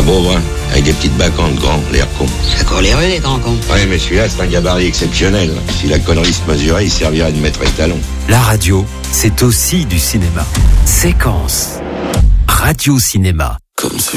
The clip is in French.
beau, hein, avec des petites bacantes grands, l'air con. Ça court les rues, les grands cons. Ouais, mais celui-là, c'est un gabarit exceptionnel. Si la connerie se mesurait, il servirait de maître étalon. La radio, c'est aussi du cinéma. Séquence. Radio-cinéma. Comme ce